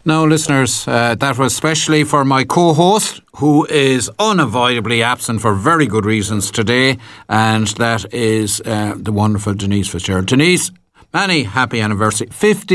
Now, listeners, that was especially for my co-host, who is unavoidably absent for very good reasons today, and that is the wonderful Denise Fitzgerald. Denise, many happy anniversary.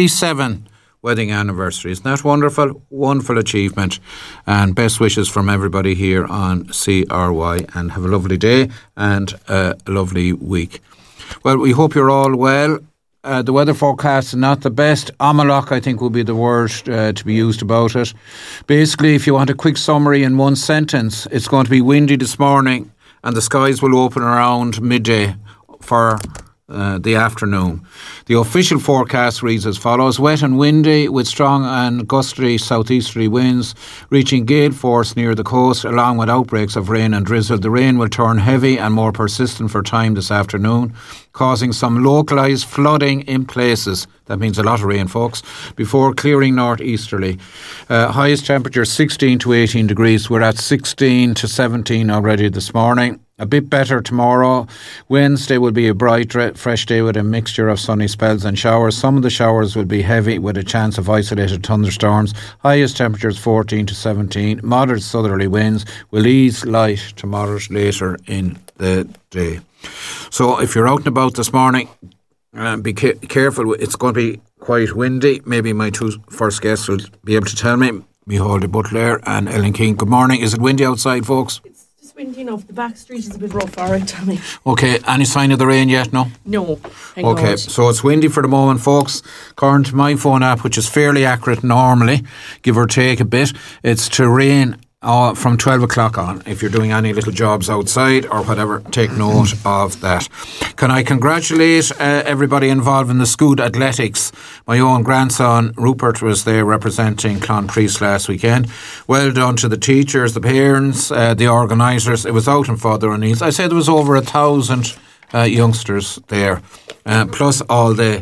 57 wedding anniversary. Isn't that wonderful? Wonderful achievement. And best wishes from everybody here on CRY, and have a lovely day and a lovely week. Well, we hope you're all well. The weather forecast is not the best. Amalok, I think, will be the word to be used about it. Basically, if you want a quick summary in one sentence, it's going to be windy this morning and the skies will open around midday for the afternoon. The official forecast reads as follows: wet and windy with strong and gusty southeasterly winds reaching gale force near the coast, along with outbreaks of rain and drizzle. The rain will turn heavy and more persistent for time this afternoon, causing some localised flooding in places. That means a lot of rain, folks, before clearing northeasterly. Highest temperature 16 to 18 degrees. We're at 16 to 17 already this morning. A bit better tomorrow. Wednesday will be a bright, fresh day with a mixture of sunny spells and showers. Some of the showers will be heavy with a chance of isolated thunderstorms. Highest temperatures 14 to 17. Moderate southerly winds will ease light to moderate later in the day. So if you're out and about this morning, be careful. It's going to be quite windy. Maybe my two first guests will be able to tell me. Micheál de Butler and Ellen King. Good morning. Is it windy outside, folks? Windy enough. The back street is a bit rough, all right, Tommy. Okay, any sign of the rain yet? No? No. Okay, so it's windy for the moment, folks. According to my phone app, which is fairly accurate normally, give or take a bit, it's to rain from 12 o'clock on. If you're doing any little jobs outside or whatever, take note of that. Can I congratulate everybody involved in the Scoot Athletics? My own grandson Rupert was there representing Clonpriest last weekend. Well done to the teachers, the parents, the organisers. It was out in Father O'Neill's. I said there was over 1,000 youngsters there, plus all the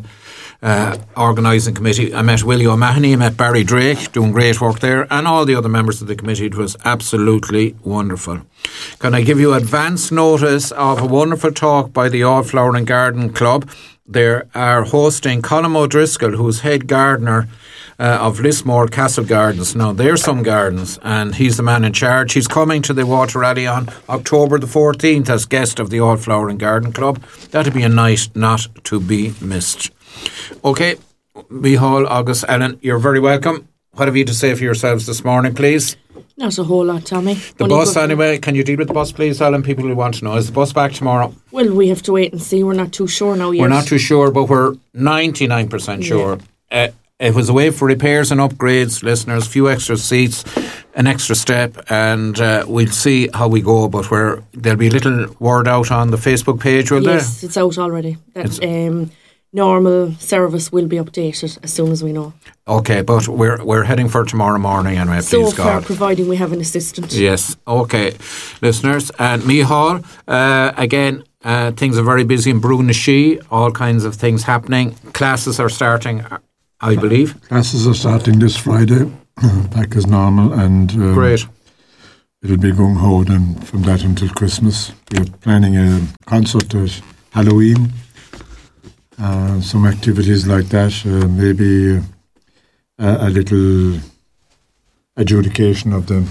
organising committee. I met Willie O'Mahony, I met Barry Drake, doing great work there, and all the other members of the committee. It was absolutely wonderful. Can I give you advance notice of a wonderful talk by the All Flower and Garden Club? They are hosting Colm O'Driscoll, who's head gardener of Lismore Castle Gardens. Now, there's some gardens, and he's the man in charge. He's coming to the Water Rally on October the 14th as guest of the All Flower and Garden Club. That'd be a night not to be missed. Okay, Micheál, August, Ellen, you're very welcome. What have you to say for yourselves this morning, please? Not a whole lot, Tommy. The bus, anyway. Can you deal with the bus, please, Ellen? People will want to know. Is the bus back tomorrow? Well, we have to wait and see. We're not too sure now yet. We're not too sure, but we're 99% sure. Yeah. It was away for repairs and upgrades, listeners, a few extra seats, an extra step, and we'll see how we go. But there'll be a little word out on the Facebook page, will there? Yes, it's out already. Normal service will be updated as soon as we know. Okay, but we're heading for tomorrow morning anyway, please God. So far, providing we have an assistant. Yes, okay. Listeners, and Micheál, again, things are very busy in Brú-na-Shí, all kinds of things happening. Classes are starting, I believe. Classes are starting this Friday, back as normal, and great. It'll be gung-ho then from that until Christmas. We're planning a concert at Halloween. Some activities like that, maybe a little adjudication of the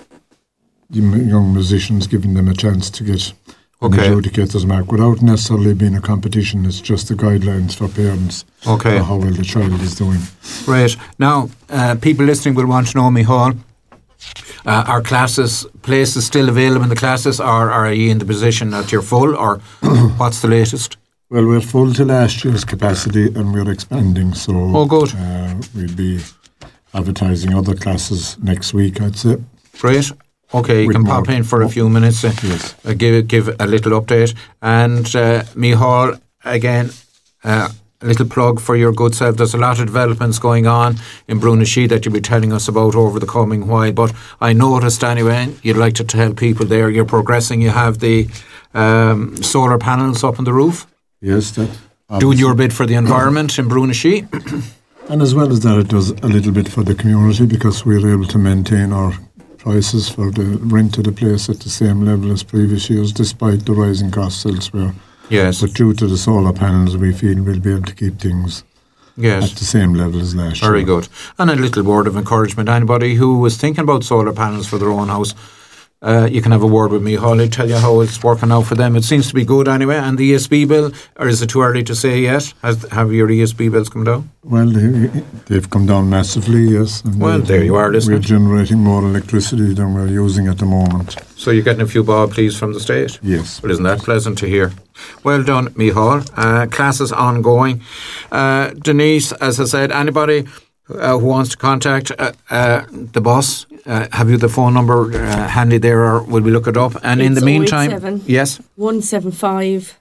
young musicians, giving them a chance to get an adjudicator's mark without necessarily being a competition. It's just the guidelines for parents for how well the child is doing. Right. Now, people listening will want to know, Micheál, are places still available in the classes, or are you in the position that you're full, or what's the latest? Well, we're full to last year's capacity and we're expanding, so good. We'll be advertising other classes next week, I'd say. Great. Okay, you can pop in for a few minutes, yes. Give a little update. And Micheál, again, a little plug for your good self. There's a lot of developments going on in Brú-na-Shí that you'll be telling us about over the coming while, but I noticed anyway, you'd like to tell people there you're progressing. You have the solar panels up on the roof. Yes, that doing your bit for the environment in Brú-na-Shí. And as well as that, it does a little bit for the community, because we're able to maintain our prices for the rent of the place at the same level as previous years, despite the rising costs elsewhere. Yes. But due to the solar panels, we feel we'll be able to keep things Yes. at the same level as last year. Very good. And a little word of encouragement. Anybody who was thinking about solar panels for their own house, you can have a word with me, Holly, tell you how it's working out for them. It seems to be good anyway. And the ESB bill, or is it too early to say yet? Have your ESB bills come down? Well, they've come down massively, yes. And well, there you are, listening. We're generating more electricity than we're using at the moment. So you're getting a few bob, please, from the state? Yes. Well, isn't that pleasant to hear? Well done, Micheál. Classes ongoing. Denise, as I said, anybody who wants to contact the boss, have you the phone number handy there, or will we look it up? And in the meantime, yes, 175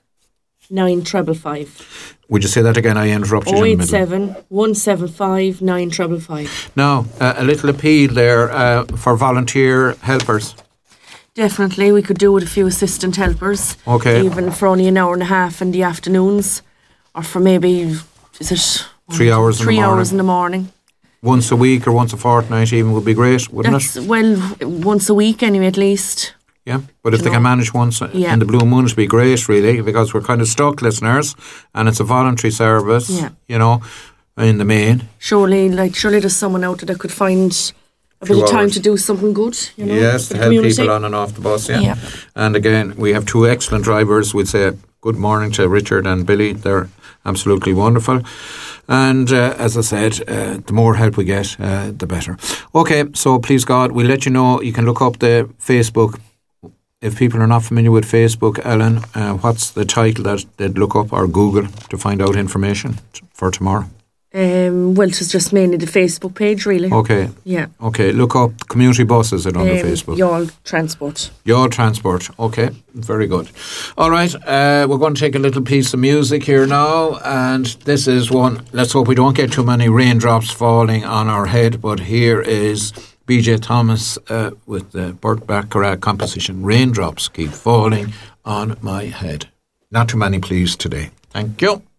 955. Would you say that again? I interrupted you in the middle. 087 175 955. Now, a little appeal there for volunteer helpers. Definitely, we could do with a few assistant helpers. Okay. Even for only an hour and a half in the afternoons, or for maybe, is it 3 hours in the morning? 3 hours in the morning. Once a week or once a fortnight even would be great, wouldn't it? Well, once a week anyway, at least. Yeah, but if they can manage once in the blue moon, it'd be great, really, because we're kind of stuck, listeners, and it's a voluntary service, you know, in the main. Surely there's someone out there that could find a bit of time to do something good, you know. Yes, to help people on and off the bus, yeah. And again, we have two excellent drivers. We'd say good morning to Richard and Billy. They're absolutely wonderful. And as I said, the more help we get, the better. Okay, so please God, we'll let you know. You can look up the Facebook. If people are not familiar with Facebook, Ellen, what's the title that they'd look up, or Google to find out information for tomorrow? Well, it's just mainly the Facebook page, really. Okay. Yeah. Okay, look up community buses on the Facebook. Youall Transport. Youall Transport. Okay, very good. All right, we're going to take a little piece of music here now, and this is one. Let's hope we don't get too many raindrops falling on our head, but here is B.J. Thomas with the Burt Bacharach composition, Raindrops Keep Falling on My Head. Not too many, please, today. Thank you.